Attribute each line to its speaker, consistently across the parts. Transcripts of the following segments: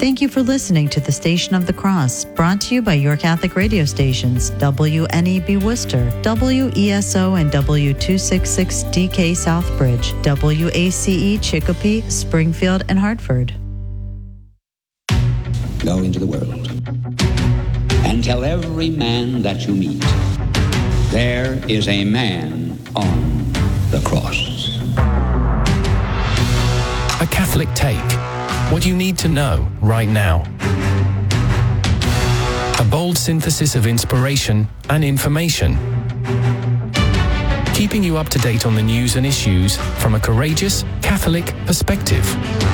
Speaker 1: Thank you for listening to the Station of the Cross, brought to you by your Catholic radio stations, WNEB Worcester, WESO and W266DK Southbridge, WACE Chicopee, Springfield, and Hartford.
Speaker 2: Go into the world and tell every man that you meet, there is a man on the cross.
Speaker 3: A Catholic Take. What you need to know right now. A bold synthesis of inspiration and information. Keeping you up to date on the news and issues from a courageous Catholic perspective.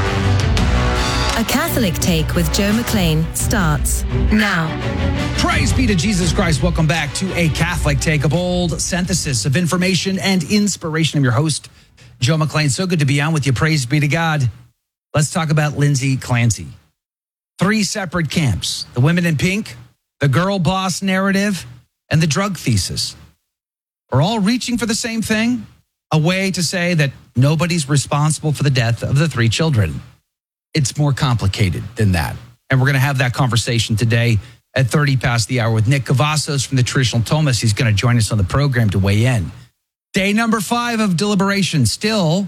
Speaker 4: A Catholic Take with Joe McLean starts now.
Speaker 5: Praise be to Jesus Christ. Welcome back to A Catholic Take, a bold synthesis of information and inspiration. I'm your host, Joe McLean. So good to be on with you. Praise be to God. Let's talk about Lindsay Clancy. 3 separate camps: the women in pink, the girl boss narrative, and the drug thesis. We're all reaching for the same thing, a way to say that nobody's responsible for the death of the 3 children. It's more complicated than that. And we're going to have that conversation today at 30 past the hour with Nick Cavazos from the Traditional Thomas. He's going to join us on the program to weigh in. Day number 5 of deliberation. Still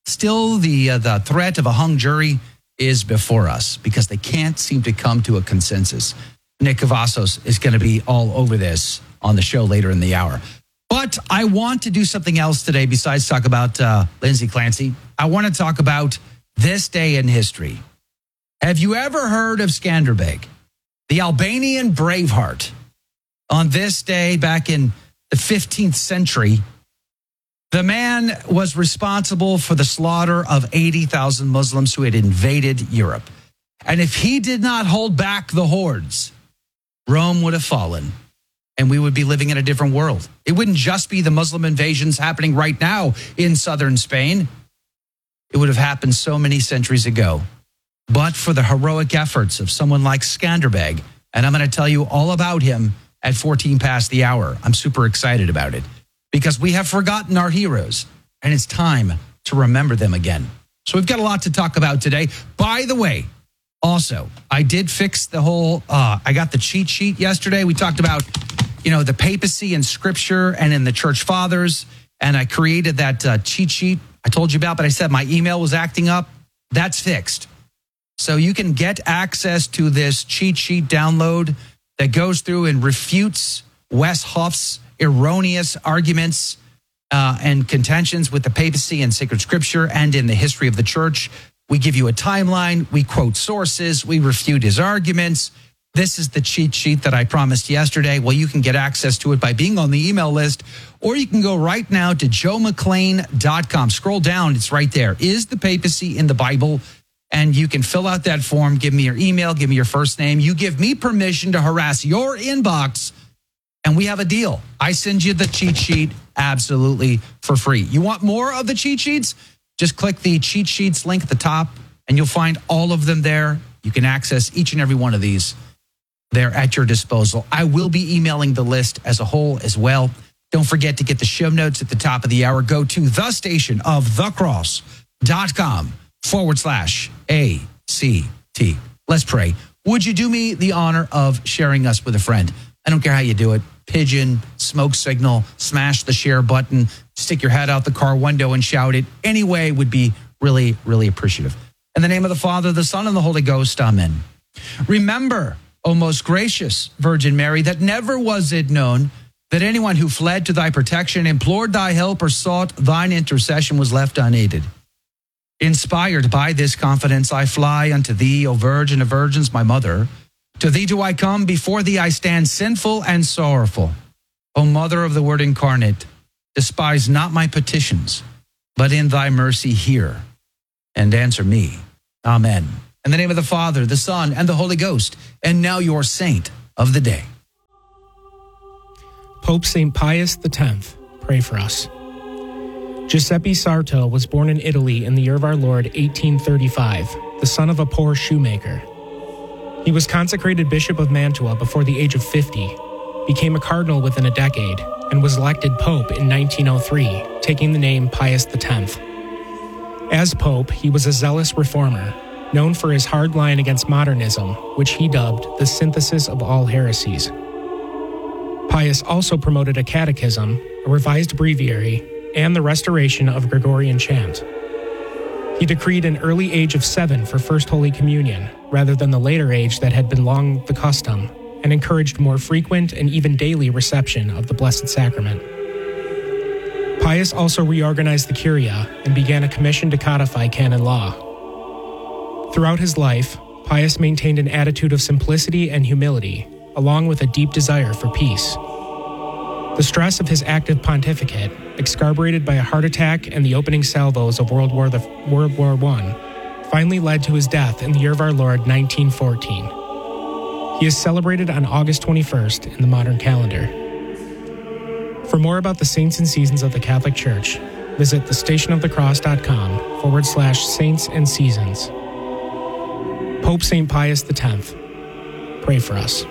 Speaker 5: the threat of a hung jury is before us because they can't seem to come to a consensus. Nick Cavazos is going to be all over this on the show later in the hour. But I want to do something else today besides talk about Lindsay Clancy. I want to talk about this day in history. Have you ever heard of Skanderbeg, the Albanian Braveheart? On this day back in the 15th century, the man was responsible for the slaughter of 80,000 Muslims who had invaded Europe. And if he did not hold back the hordes, Rome would have fallen and we would be living in a different world. It wouldn't just be the Muslim invasions happening right now in southern Spain. It would have happened so many centuries ago. But for the heroic efforts of someone like Skanderbeg, and I'm going to tell you all about him at 14 past the hour. I'm super excited about it because we have forgotten our heroes and it's time to remember them again. So we've got a lot to talk about today. By the way, also, I did fix the whole, I got the cheat sheet yesterday. We talked about, the papacy in scripture and in the church fathers. And I created that cheat sheet I told you about, but I said my email was acting up. That's fixed. So you can get access to this cheat sheet download that goes through and refutes Wes Huff's erroneous arguments and contentions with the papacy and sacred scripture and in the history of the church. We give you a timeline. We quote sources. We refute his arguments. This is the cheat sheet that I promised yesterday. Well, you can get access to it by being on the email list, or you can go right now to joemclean.com. Scroll down. It's right there. Is the papacy in the Bible? And you can fill out that form. Give me your email. Give me your first name. You give me permission to harass your inbox, and we have a deal. I send you the cheat sheet absolutely for free. You want more of the cheat sheets? Just click the cheat sheets link at the top, and you'll find all of them there. You can access each and every one of these. They're at your disposal. I will be emailing the list as a whole as well. Don't forget to get the show notes at the top of the hour. Go to thestationofthecross.com/ACT. Let's pray. Would you do me the honor of sharing us with a friend? I don't care how you do it. Pigeon, smoke signal, smash the share button, stick your head out the car window and shout it. Any way would be really, really appreciative. In the name of the Father, the Son, and the Holy Ghost, amen. Remember, O most gracious Virgin Mary, that never was it known that anyone who fled to thy protection, implored thy help, or sought thine intercession was left unaided. Inspired by this confidence, I fly unto thee, O Virgin of Virgins, my mother. To thee do I come, before thee I stand sinful and sorrowful. O Mother of the Word incarnate, despise not my petitions, but in thy mercy hear and answer me. Amen. In the name of the Father, the Son, and the Holy Ghost, and now your saint of the day.
Speaker 6: Pope St. Pius X, pray for us. Giuseppe Sarto was born in Italy in the year of our Lord 1835, the son of a poor shoemaker. He was consecrated Bishop of Mantua before the age of 50, became a cardinal within a decade, and was elected Pope in 1903, taking the name Pius X. As Pope, he was a zealous reformer, known for his hard line against modernism, which he dubbed the synthesis of all heresies. Pius also promoted a catechism, a revised breviary, and the restoration of Gregorian chant. He decreed an early age of 7 for First Holy Communion, rather than the later age that had been long the custom, and encouraged more frequent and even daily reception of the Blessed Sacrament. Pius also reorganized the Curia and began a commission to codify canon law. Throughout his life, Pius maintained an attitude of simplicity and humility, along with a deep desire for peace. The stress of his active pontificate, excarcerated by a heart attack and the opening salvos of World War I, finally led to his death in the year of our Lord 1914. He is celebrated on August 21st in the modern calendar. For more about the saints and seasons of the Catholic Church, visit thestationofthecross.com/saints and seasons. Pope St. Pius X, pray for us.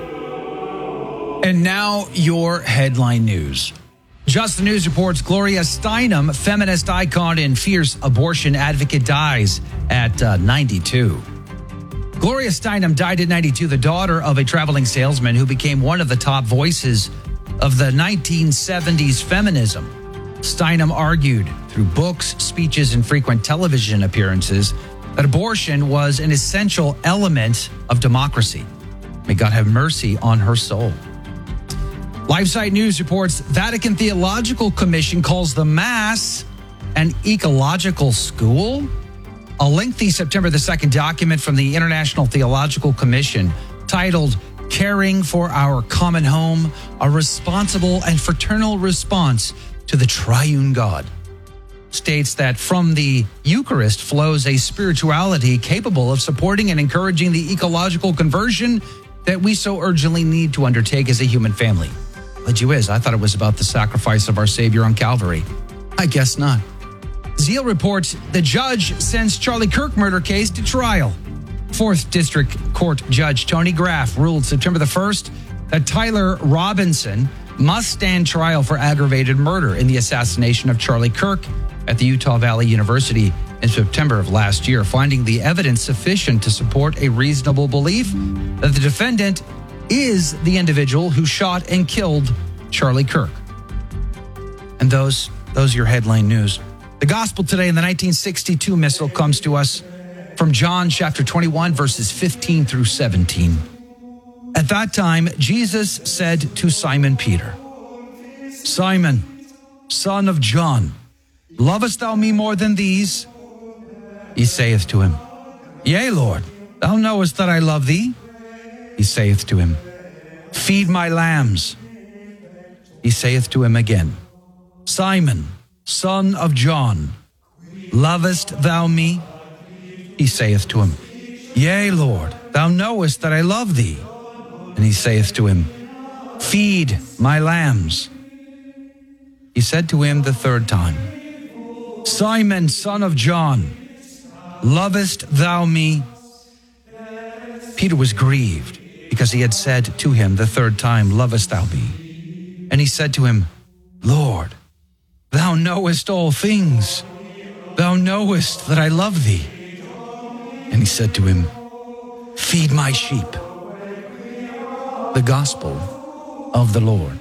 Speaker 5: And now your headline news. Just the News reports Gloria Steinem, feminist icon and fierce abortion advocate, dies at 92. Gloria Steinem died at 92, the daughter of a traveling salesman who became one of the top voices of the 1970s feminism. Steinem argued through books, speeches, and frequent television appearances that abortion was an essential element of democracy. May God have mercy on her soul. LifeSite News reports Vatican Theological Commission calls the Mass an ecological school. A lengthy September the 2nd document from the International Theological Commission titled Caring for Our Common Home, a Responsible and Fraternal Response to the Triune God, states that from the Eucharist flows a spirituality capable of supporting and encouraging the ecological conversion that we so urgently need to undertake as a human family. But you is, I thought it was about the sacrifice of our Savior on Calvary. I guess not. Zeal reports the judge sends Charlie Kirk murder case to trial. 4th District Court Judge Tony Graff ruled September the 1st that Tyler Robinson must stand trial for aggravated murder in the assassination of Charlie Kirk at the Utah Valley University in September of last year, finding the evidence sufficient to support a reasonable belief that the defendant is the individual who shot and killed Charlie Kirk. And those are your headline news. The gospel today in the 1962 missal comes to us from John chapter 21, verses 15 through 17. At that time, Jesus said to Simon Peter, Simon, son of John, lovest thou me more than these? He saith to him, Yea, Lord, thou knowest that I love thee. He saith to him, Feed my lambs. He saith to him again, Simon, son of John, lovest thou me? He saith to him, Yea, Lord, thou knowest that I love thee. And he saith to him, Feed my lambs. He said to him the third time, Simon, son of John, lovest thou me? Peter was grieved because he had said to him the third time, Lovest thou me? And he said to him, Lord, thou knowest all things. Thou knowest that I love thee. And he said to him, Feed my sheep. The gospel of the Lord.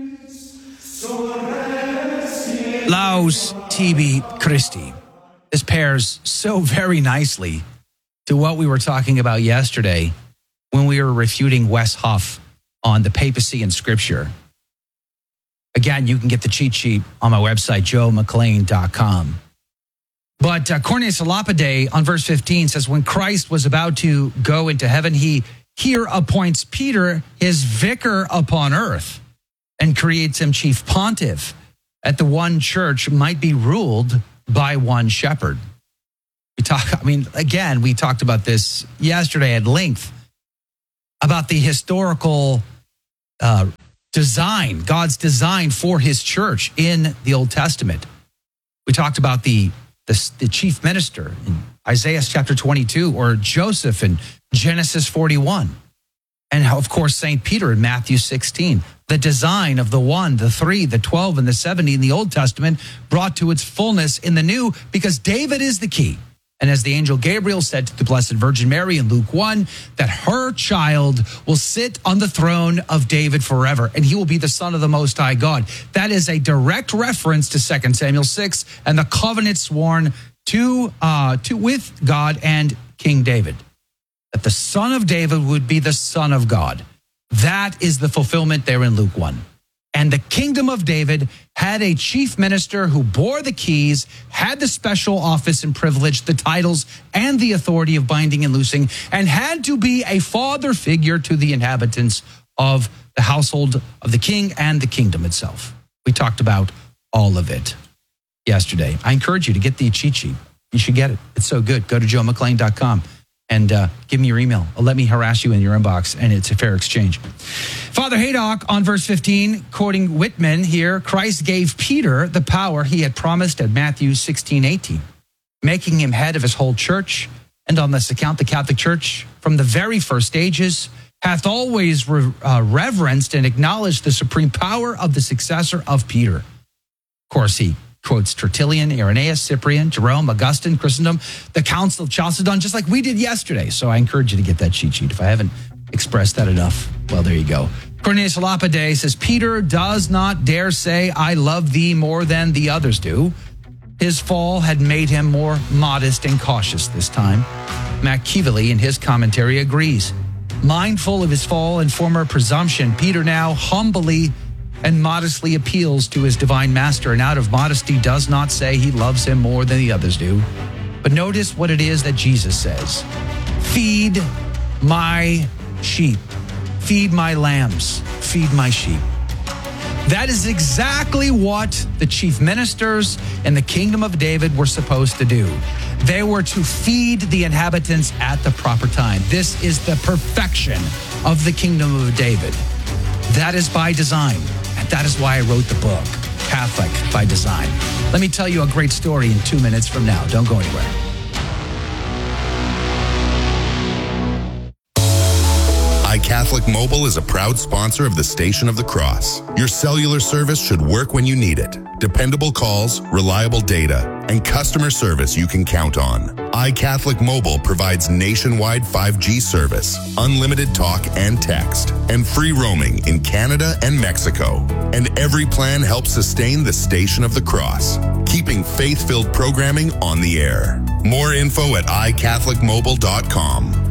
Speaker 5: Laus tibi Christi. This pairs so very nicely to what we were talking about yesterday when we were refuting Wes Huff on the papacy and scripture. Again, you can get the cheat sheet on my website, joemclean.com. But Cornelius a Lapide on verse 15 says, when Christ was about to go into heaven, he here appoints Peter his vicar upon earth and creates him chief pontiff, that the one church might be ruled by one shepherd. We talked about this yesterday at length, about the historical design, God's design for his church in the Old Testament. We talked about the chief minister in Isaiah chapter 22, or Joseph in Genesis 41. And of course, St. Peter in Matthew 16. The design of the 1, the 3, the 12, and the 70 in the Old Testament brought to its fullness in the New, because David is the key. And as the angel Gabriel said to the Blessed Virgin Mary in Luke 1, that her child will sit on the throne of David forever, and he will be the Son of the Most High God. That is a direct reference to 2 Samuel 6 and the covenant sworn with God and King David. That the Son of David would be the Son of God. That is the fulfillment there in Luke 1. And the kingdom of David had a chief minister who bore the keys, had the special office and privilege, the titles, and the authority of binding and loosing, and had to be a father figure to the inhabitants of the household of the king and the kingdom itself. We talked about all of it yesterday. I encourage you to get the cheat sheet. You should get it. It's so good. Go to joemcclain.com and give me your email. Let me harass you in your inbox, and it's a fair exchange. Father Haydock on verse 15, quoting Whitman here, Christ gave Peter the power he had promised at Matthew 16:18, making him head of his whole church. And on this account, the Catholic Church, from the very first stages, hath always reverenced and acknowledged the supreme power of the successor of Peter. Of course, he quotes Tertullian, Irenaeus, Cyprian, Jerome, Augustine, Christendom, the Council of Chalcedon, just like we did yesterday. So I encourage you to get that cheat sheet. If I haven't expressed that enough, well, there you go. Cornelius Lapide says, Peter does not dare say, I love thee more than the others do. His fall had made him more modest and cautious this time. Machiavelli, in his commentary, agrees. Mindful of his fall and former presumption, Peter now humbly and modestly appeals to his divine master, and out of modesty does not say he loves him more than the others do. But notice what it is that Jesus says. Feed my sheep. Feed my lambs. Feed my sheep. That is exactly what the chief ministers in the kingdom of David were supposed to do. They were to feed the inhabitants at the proper time. This is the perfection of the kingdom of David. That is by design. And that is why I wrote the book, Catholic by Design. Let me tell you a great story in 2 minutes from now. Don't go anywhere.
Speaker 7: iCatholic Mobile is a proud sponsor of the Station of the Cross. Your cellular service should work when you need it. Dependable calls, reliable data, and customer service you can count on. iCatholic Mobile provides nationwide 5G service, unlimited talk and text, and free roaming in Canada and Mexico. And every plan helps sustain the Station of the Cross, keeping faith-filled programming on the air. More info at iCatholicMobile.com.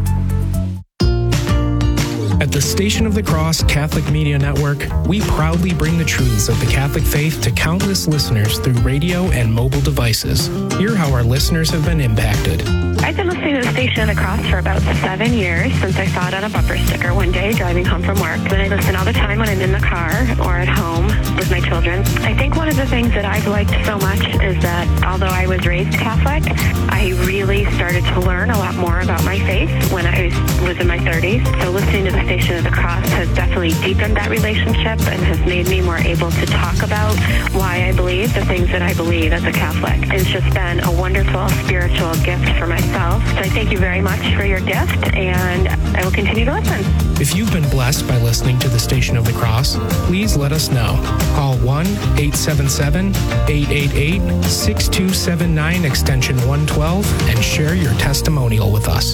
Speaker 6: At the Station of the Cross Catholic Media Network, we proudly bring the truths of the Catholic faith to countless listeners through radio and mobile devices. Hear how our listeners have been impacted.
Speaker 8: I've been listening to the Station of the Cross for about 7 years, since I saw it on a bumper sticker one day driving home from work. Then I listen all the time when I'm in the car or at home with my children. I think one of the things that I've liked so much is that although I was raised Catholic, I really started to learn a lot more about my faith when I was in my 30s. So listening to the Station of the Cross has definitely deepened that relationship and has made me more able to talk about why I believe the things that I believe as a Catholic. It's just been a wonderful spiritual gift for myself. So I thank you very much for your gift, and I will continue to listen.
Speaker 6: If you've been blessed by listening to the Station of the Cross, please let us know. Call 1-877-888-6279 extension 112 and share your testimonial with us.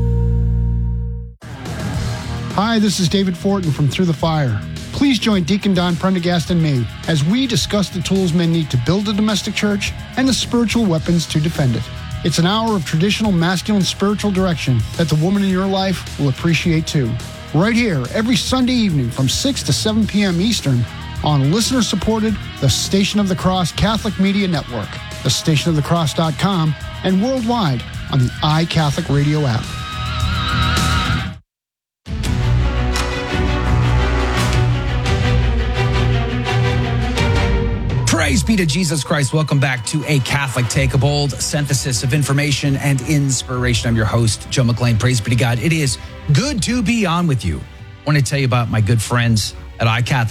Speaker 9: Hi, this is David Fortin from Through the Fire. Please join Deacon Don Prendergast and me as we discuss the tools men need to build a domestic church and the spiritual weapons to defend it. It's an hour of traditional masculine spiritual direction that the woman in your life will appreciate too. Right here, every Sunday evening from 6 to 7 p.m. Eastern on listener-supported The Station of the Cross Catholic Media Network, thestationofthecross.com, and worldwide on the iCatholic Radio app.
Speaker 5: Praise be to Jesus Christ. Welcome back to A Catholic Take, a bold synthesis of information and inspiration. I'm your host, Joe McClain. Praise be to God. It is good to be on with you. I want to tell you about my good friends at iCatholic.